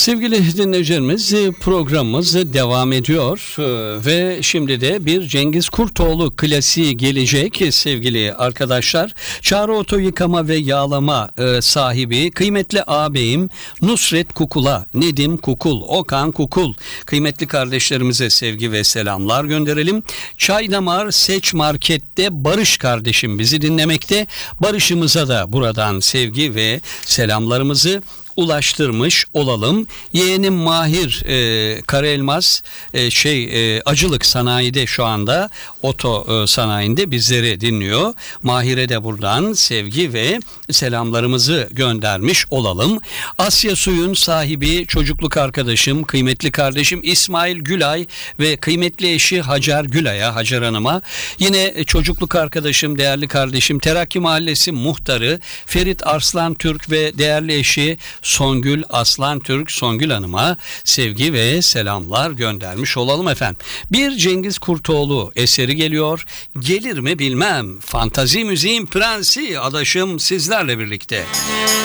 Sevgili dinleyicilerimiz, programımız devam ediyor ve şimdi de bir Cengiz Kurtoğlu klasiği gelecek sevgili arkadaşlar. Çağrı Oto Yıkama ve Yağlama sahibi kıymetli ağabeyim Nusret Kukul'a, Nedim Kukul, Okan Kukul, kıymetli kardeşlerimize sevgi ve selamlar gönderelim. Çaydamar Seç Market'te Barış kardeşim bizi dinlemekte. Barış'ımıza da buradan sevgi ve selamlarımızı ulaştırmış olalım. Yeğenim Mahir Karaelmaz Acılık Sanayi'de şu anda oto sanayinde bizleri dinliyor. Mahir'e de buradan sevgi ve selamlarımızı göndermiş olalım. Asya Suyun sahibi çocukluk arkadaşım, kıymetli kardeşim İsmail Gülay ve kıymetli eşi Hacer Gülay'a, Hacer Hanım'a, yine çocukluk arkadaşım, değerli kardeşim Terakki Mahallesi muhtarı Ferit Arslan Türk ve değerli eşi Songül Aslan Türk, Songül Hanım'a sevgi ve selamlar göndermiş olalım efendim. Bir Cengiz Kurtoğlu eseri geliyor. Gelir mi bilmem. Fantazi müziğin prensi adaşım sizlerle birlikte.